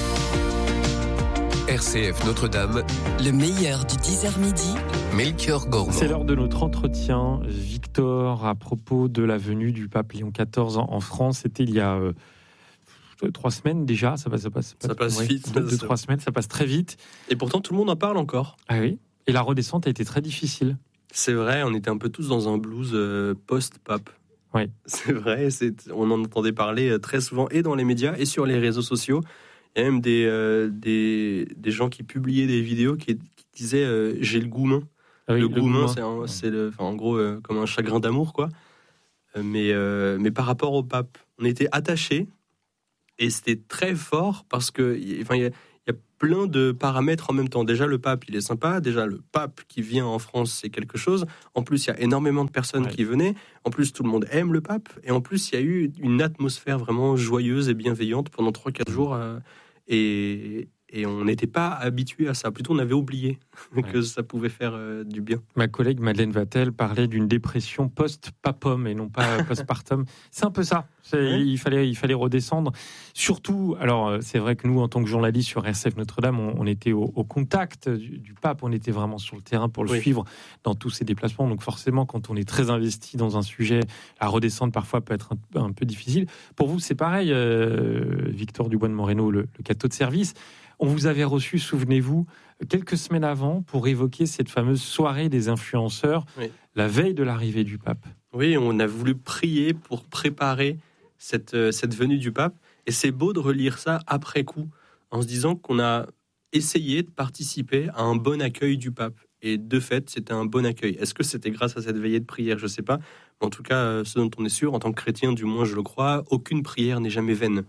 RCF Notre-Dame, le meilleur du 10h midi. Melchior Gormand. C'est l'heure de notre entretien, Victor, à propos de la venue du pape Léon XIV en France. C'était il y a 3 semaines déjà, ça passe vite. 2-3 semaines, ça passe très vite. Et pourtant, tout le monde en parle encore. Ah oui. Et la redescente a été très difficile. C'est vrai, on était un peu tous dans un blues post-pape. Oui. C'est vrai, on en entendait parler très souvent et dans les médias et sur les réseaux sociaux. Il y a même des gens qui publiaient des vidéos qui disaient j'ai le goût-main. Ah oui, le goût-main, c'est en gros comme un chagrin d'amour, quoi. Mais par rapport au pape, on était attachés et c'était très fort parce que il y a plein de paramètres en même temps. Déjà, le pape, il est sympa. Déjà, le pape qui vient en France, c'est quelque chose. En plus, il y a énormément de personnes qui venaient. En plus, tout le monde aime le pape. Et en plus, il y a eu une atmosphère vraiment joyeuse et bienveillante pendant 3-4 jours. Et et on n'était pas habitué à ça. Plutôt, on avait oublié que ça pouvait faire du bien. Ma collègue Madeleine Vatel parlait d'une dépression post-papum et non pas postpartum. C'est un peu ça. Il fallait redescendre. Surtout, alors c'est vrai que nous, en tant que journalistes sur RCF Notre-Dame, on était au contact du pape. On était vraiment sur le terrain pour le suivre dans tous ses déplacements. Donc forcément, quand on est très investi dans un sujet, à redescendre parfois peut être un peu difficile. Pour vous, c'est pareil, Victor Dubois de Moreno, le cateau de service. On vous avait reçu, souvenez-vous, quelques semaines avant pour évoquer cette fameuse soirée des influenceurs, la veille de l'arrivée du pape. Oui, on a voulu prier pour préparer cette venue du pape. Et c'est beau de relire ça après coup, en se disant qu'on a essayé de participer à un bon accueil du pape. Et de fait, c'était un bon accueil. Est-ce que c'était grâce à cette veillée de prière ? Je ne sais pas. Mais en tout cas, ce dont on est sûr, en tant que chrétien, du moins je le crois, aucune prière n'est jamais vaine.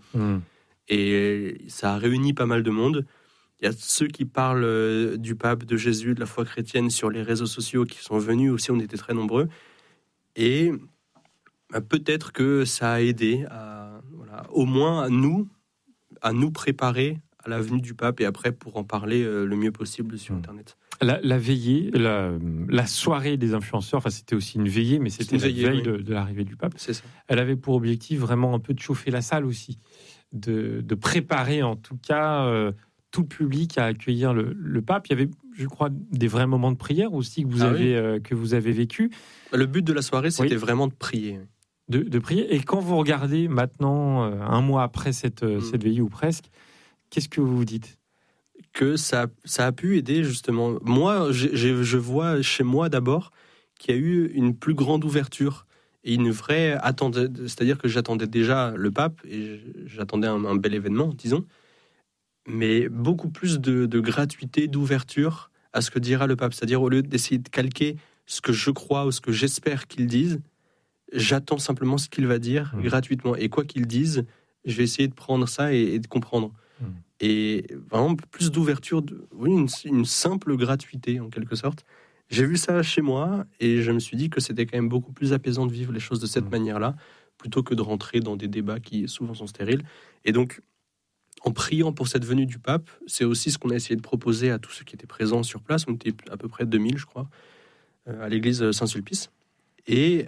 Et ça a réuni pas mal de monde. Il y a ceux qui parlent du pape, de Jésus, de la foi chrétienne sur les réseaux sociaux qui sont venus aussi, on était très nombreux. Et peut-être que ça a aidé au moins à nous préparer à la venue du pape et après pour en parler le mieux possible sur Internet. La veillée, la soirée des influenceurs, enfin c'était aussi une veillée, mais c'était la veille de l'arrivée du pape. C'est ça. Elle avait pour objectif vraiment un peu de chauffer la salle aussi, de préparer en tout cas tout le public à accueillir le pape. Il y avait, je crois, des vrais moments de prière aussi que vous avez vécu. Le but de la soirée, c'était vraiment de prier. De prier. Et quand vous regardez maintenant, un mois après cette veillée ou presque, qu'est-ce que vous vous dites ? Que ça a pu aider justement. Moi, je vois chez moi d'abord qu'il y a eu une plus grande ouverture et une vraie attente. C'est-à-dire que j'attendais déjà le pape et j'attendais un bel événement, disons, mais beaucoup plus de gratuité, d'ouverture à ce que dira le pape. C'est-à-dire au lieu d'essayer de calquer ce que je crois ou ce que j'espère qu'il dise, j'attends simplement ce qu'il va dire gratuitement. Et quoi qu'il dise, je vais essayer de prendre ça et de comprendre. Et vraiment plus d'ouverture, une simple gratuité en quelque sorte. J'ai vu ça chez moi et je me suis dit que c'était quand même beaucoup plus apaisant de vivre les choses de cette manière-là, plutôt que de rentrer dans des débats qui souvent sont stériles. Et donc, en priant pour cette venue du pape, c'est aussi ce qu'on a essayé de proposer à tous ceux qui étaient présents sur place. On était à peu près 2000, je crois, à l'église Saint-Sulpice. Et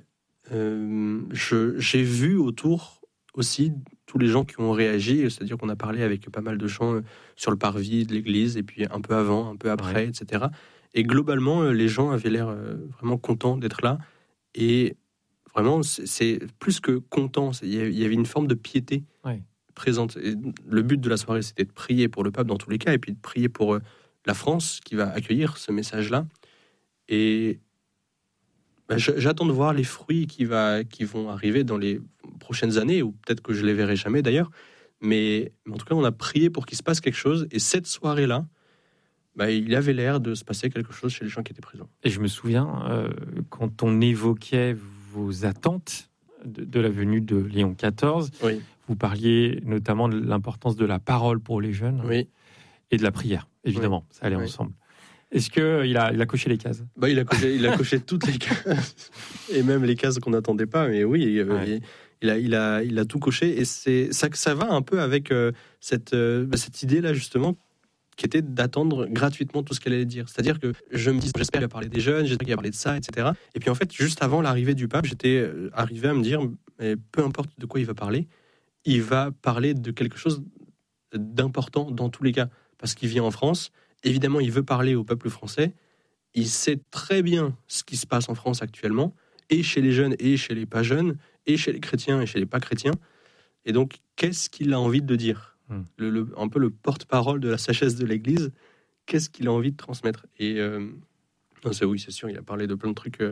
j'ai vu autour aussi tous les gens qui ont réagi, c'est-à-dire qu'on a parlé avec pas mal de gens sur le parvis de l'église, et puis un peu avant, un peu après, etc. Et globalement, les gens avaient l'air vraiment contents d'être là. Et vraiment, c'est plus que content, il y avait une forme de piété présente. Et le but de la soirée, c'était de prier pour le pape dans tous les cas, et puis de prier pour la France qui va accueillir ce message-là. Et j'attends de voir les fruits qui vont arriver dans les prochaines années, ou peut-être que je les verrai jamais d'ailleurs. Mais en tout cas, on a prié pour qu'il se passe quelque chose. Et cette soirée-là, il avait l'air de se passer quelque chose chez les gens qui étaient présents. Et je me souviens, quand on évoquait vos attentes de la venue de Léon XIV, vous parliez notamment de l'importance de la parole pour les jeunes et de la prière, évidemment. Ça allait ensemble. Est-ce qu'il a coché les cases ? Il a coché toutes les cases, et même les cases qu'on n'attendait pas. Mais oui, il a tout coché. Et c'est ça que ça va un peu avec cette idée-là, justement, qui était d'attendre gratuitement tout ce qu'elle allait dire. C'est-à-dire que je me dis, j'espère qu'il va parler des jeunes, j'espère qu'il va parler de ça, etc. Et puis en fait, juste avant l'arrivée du pape, j'étais arrivé à me dire, mais peu importe de quoi il va parler de quelque chose d'important dans tous les cas. Parce qu'il vient en France. Évidemment, il veut parler au peuple français. Il sait très bien ce qui se passe en France actuellement, et chez les jeunes, et chez les pas jeunes, et chez les chrétiens, et chez les pas chrétiens. Et donc, qu'est-ce qu'il a envie de dire ? Un peu le porte-parole de la sagesse de l'Église. Qu'est-ce qu'il a envie de transmettre ? Et c'est sûr, il a parlé de plein de trucs.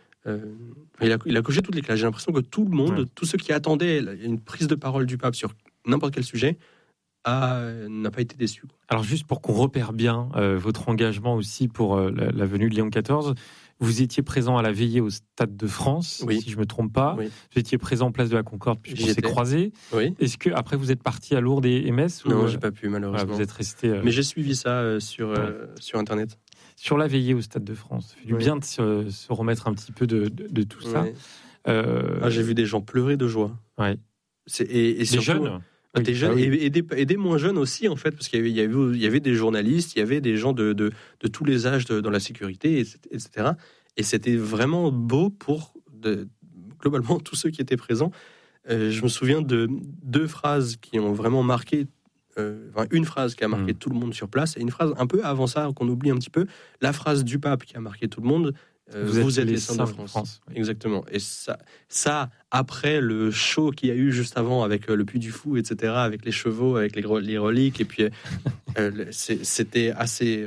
Il a coché toutes les classes. J'ai l'impression que tout le monde, tous ceux qui attendaient une prise de parole du pape sur n'importe quel sujet, n'a pas été déçu. Alors juste pour qu'on repère bien votre engagement aussi pour la venue de Léon XIV, vous étiez présent à la veillée au Stade de France, si je ne me trompe pas. Vous étiez présent en place de la Concorde, puisqu'on s'est croisés. Est-ce que après vous êtes parti à Lourdes et Metz ? Non, j'ai pas pu malheureusement. Vous êtes resté. Mais j'ai suivi ça sur Internet. Sur la veillée au Stade de France, ça fait du bien de se remettre un petit peu de tout ça. J'ai vu des gens pleurer de joie. Et surtout, jeunes. Des jeunes et des moins jeunes aussi, en fait, parce qu'il y avait des journalistes, il y avait des gens de tous les âges dans la sécurité, etc. Et c'était vraiment beau pour globalement tous ceux qui étaient présents. Je me souviens de 2 phrases qui ont vraiment marqué, une phrase qui a marqué tout le monde sur place, et une phrase un peu avant ça, qu'on oublie un petit peu, la phrase du pape qui a marqué tout le monde. Vous êtes les saints de France. Oui. Exactement. Et ça, après le show qu'il y a eu juste avant avec le Puy du Fou, etc., avec les chevaux, avec les reliques, et puis c'était assez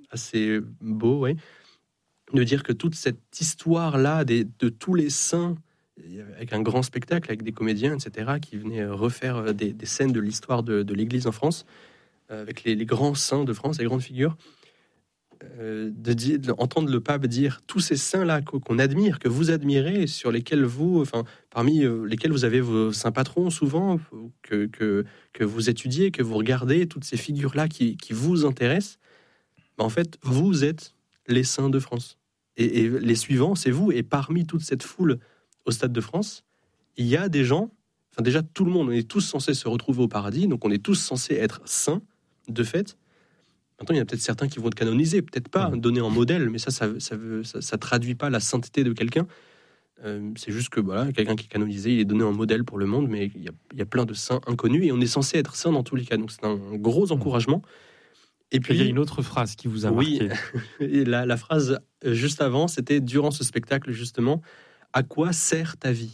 beau, oui, de dire que toute cette histoire-là de tous les saints, avec un grand spectacle, avec des comédiens, etc., qui venaient refaire des scènes de l'histoire de l'Église en France, avec les grands saints de France, les grandes figures, d'entendre le pape dire tous ces saints-là qu'on admire, que vous admirez, sur lesquels parmi lesquels vous avez vos saints patrons souvent, que vous étudiez, que vous regardez, toutes ces figures-là qui vous intéressent, en fait, vous êtes les saints de France. Et les suivants, c'est vous. Et parmi toute cette foule au Stade de France, il y a des gens, déjà tout le monde, on est tous censés se retrouver au paradis, donc on est tous censés être saints, de fait. Maintenant, il y en a peut-être certains qui vont être canonisés, peut-être pas donnés en modèle, mais ça traduit pas la sainteté de quelqu'un. C'est juste que voilà, quelqu'un qui est canonisé, il est donné en modèle pour le monde, mais il y a plein de saints inconnus et on est censé être saints dans tous les cas. Donc c'est un gros encouragement. Et puis il y a une autre phrase qui vous a marqué. Oui, la phrase juste avant, c'était durant ce spectacle justement, à quoi sert ta vie ?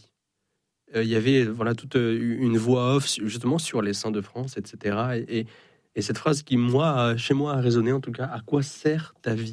Il y avait toute une voix off justement sur les saints de France, etc. Et cette phrase qui, chez moi, a résonné, en tout cas, à quoi sert ta vie ?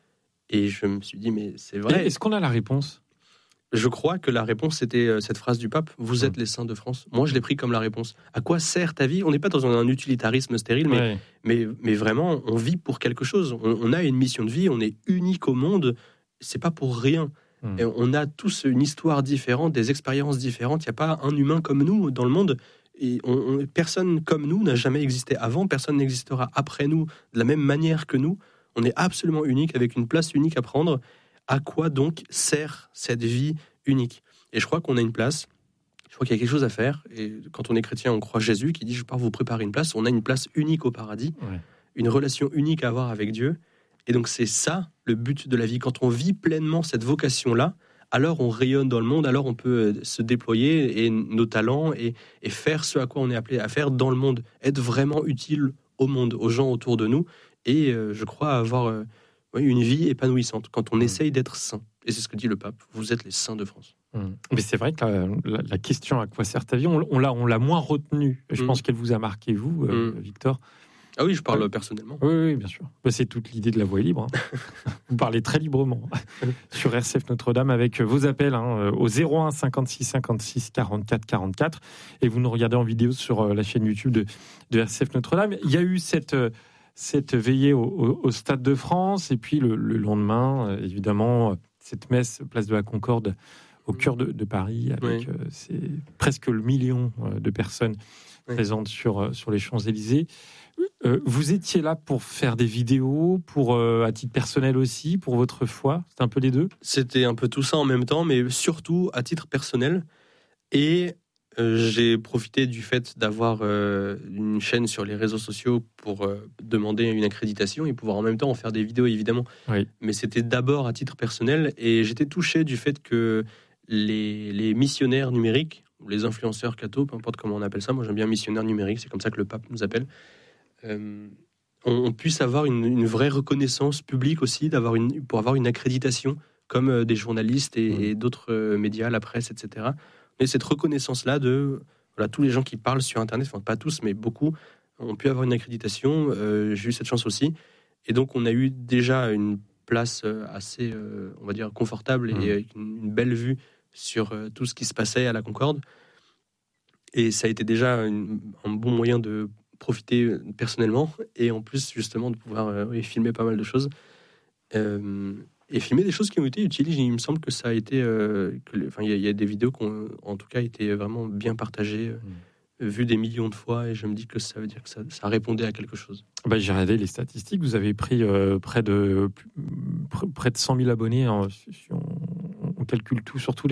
Et je me suis dit, mais c'est vrai. Est-ce qu'on a la réponse ? Je crois que la réponse, c'était cette phrase du pape, vous êtes les saints de France. Moi, je l'ai pris comme la réponse. À quoi sert ta vie ? On n'est pas dans un utilitarisme stérile, mais vraiment, on vit pour quelque chose. On a une mission de vie, on est unique au monde, c'est pas pour rien. Et on a tous une histoire différente, des expériences différentes. Il n'y a pas un humain comme nous dans le monde. Et personne comme nous n'a jamais existé avant, personne n'existera après nous de la même manière que nous. On est absolument unique, avec une place unique à prendre. À quoi donc sert cette vie unique ? Et je crois qu'on a une place, je crois qu'il y a quelque chose à faire. Et quand on est chrétien, on croit Jésus qui dit « je pars vous préparer une place ». On a une place unique au paradis, une relation unique à avoir avec Dieu. Et donc c'est ça le but de la vie. Quand on vit pleinement cette vocation-là, alors on rayonne dans le monde, alors on peut se déployer et nos talents et faire ce à quoi on est appelé à faire dans le monde, être vraiment utile au monde, aux gens autour de nous, et je crois avoir une vie épanouissante quand on essaye d'être saint. Et c'est ce que dit le pape, vous êtes les saints de France. Mais c'est vrai que la question à quoi sert ta vie, on l'a moins retenue. Je pense qu'elle vous a marqué, vous, Victor. Ah oui, je parle personnellement. Oui, bien sûr. C'est toute l'idée de la voix libre. Vous parlez très librement sur RCF Notre-Dame avec vos appels au 01 56 56 44 44. Et vous nous regardez en vidéo sur la chaîne YouTube de RCF Notre-Dame. Il y a eu cette veillée au Stade de France. Et puis le lendemain, évidemment, cette messe place de la Concorde au cœur de Paris avec presque le million de personnes présentes sur les Champs-Élysées. Vous étiez là pour faire des vidéos, à titre personnel aussi, pour votre foi ? C'était un peu les deux ? C'était un peu tout ça en même temps, mais surtout à titre personnel. Et j'ai profité du fait d'avoir une chaîne sur les réseaux sociaux pour demander une accréditation et pouvoir en même temps en faire des vidéos, évidemment. Oui. Mais c'était d'abord à titre personnel. Et j'étais touché du fait que les missionnaires numériques, ou les influenceurs cathos, peu importe comment on appelle ça, moi j'aime bien missionnaire numérique, c'est comme ça que le pape nous appelle, on puisse avoir une vraie reconnaissance publique aussi, pour avoir une accréditation comme des journalistes et d'autres médias, la presse, etc. Et cette reconnaissance-là tous les gens qui parlent sur Internet, enfin pas tous, mais beaucoup, ont pu avoir une accréditation. J'ai eu cette chance aussi. Et donc on a eu déjà une place assez, on va dire, confortable et avec une belle vue sur tout ce qui se passait à la Concorde. Et ça a été déjà un bon moyen de profiter personnellement et en plus justement de pouvoir filmer pas mal de choses et filmer des choses qui ont été utiles. Il me semble que ça a été il y a des vidéos qui ont en tout cas été vraiment bien partagées, vues des millions de fois, et je me dis que ça veut dire que ça répondait à quelque chose. J'ai regardé les statistiques, vous avez pris près de 100 000 abonnés, si on calcule tout sur tous